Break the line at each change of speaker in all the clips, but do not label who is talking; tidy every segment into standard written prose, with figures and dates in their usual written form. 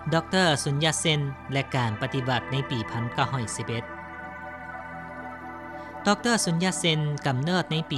ดร.สุญญาเซนและการปฏิบัติในปี 1911 ดร.สุญญาเซนกำเนิดในปี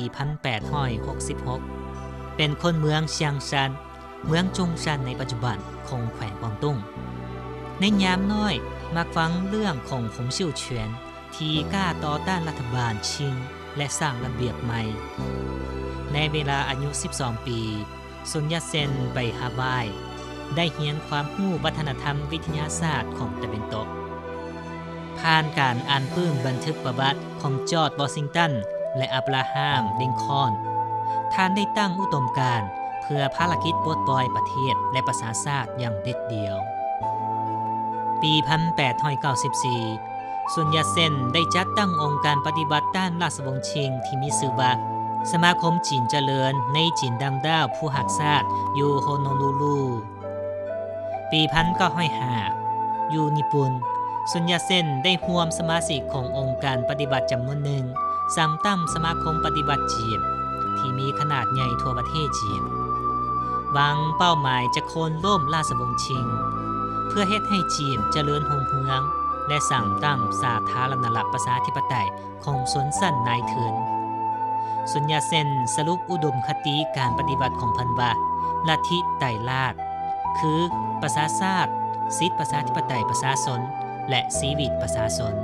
1866 เป็นคนเมืองเชียงชันเมืองจุงชันในปัจจุบันคงแขวงกวางตุ้งในยามน้อยมักฟังเรื่องของหงซิ่วเฉียนที่กล้าต่อต้านรัฐบาลชิงและสร้างระเบียบใหม่ในเวลาอายุ 12 ปีสุญญาเซนไปฮาวายได้เรียนความรู้วัฒนธรรมวิทยาศาสตร์ของตะวันตกผ่านการอ่านปื้มบันทึกประวัติของจอร์จวอชิงตันและอับราฮัมลิงคอล์นท่านได้ตั้งอุดมการณ์เพื่อภารกิจปลดปล่อยประเทศและประชาชาติอย่างเด็ดเดี่ยวปี 1894 สุญญาเซนได้จัดตั้งองค์การปฏิบัติต้านราชวงศ์ชิงที่มีชื่อว่าสมาคมจีนเจริญในจีนดำดาวผู้หักชาติอยู่โฮโนลูลูปี 1905 อยู่ญี่ปุ่นสุญญาเซนได้ร่วมสมาชิกขององค์การปฏิบัติจำนวนหนึ่งสร้างตั้งสมาคมปฏิบัติจีนที่มีขนาดใหญ่ทั่วประเทศจีนวางเป้าหมายจะโค่นล้มราชวงศ์ชิงเพื่อเฮ็ดให้จีนเจริญรุ่งเรืองและสร้างตั้งสาธารณรัฐประชาธิปไตยของชนชั้นนายทุนสุญญาเซนสรุปอุดมคติการปฏิบัติของเพิ่นว่าลัทธิไตรราชคือประชาชาติสิทธิประชาธิปไตยประชาชนและชีวิตประชาชน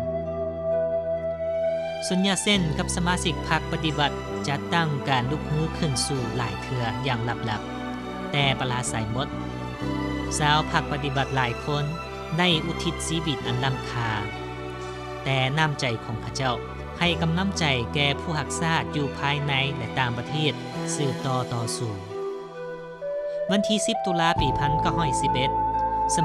สุญญาเซนกับสมาชิกพรรคปฏิบัติจัดตั้งการลุกฮือขึ้นสู่หลายเทื่ออย่างลับๆแต่ปราศัยหมดชาวพรรคปฏิบัติหลายคนได้อุทิศชีวิตอันล้ำค่าแต่น้ำใจของพระเจ้าให้กำลังใจแก่ผู้รักชาติอยู่ภายในและต่างประเทศสืบต่อสู่วันที่ 10 ตุลาปี 1911